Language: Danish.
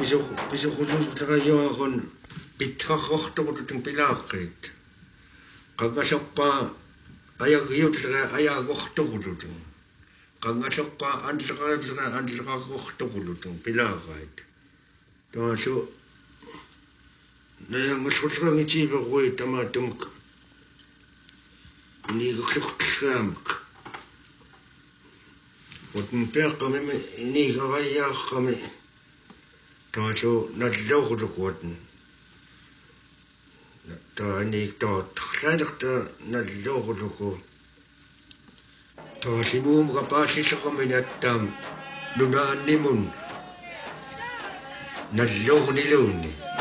писохулусутагаёагун питхаррортокутутун пилааққиит qangasarpaa ayagriutlega ayagortorulutun qangasarpaa anleqarortorulutun pilaaqait taasu nayangallullrangitiiverui tamaatumuk niigukluqtillaamak utun peaqqamimi iniigaraiyaaqqami taasu nallauruqutun Taani taatlaarta nalluurluku taasimuumuga paasisaqaminattaam nunaannimun nalluurniluunni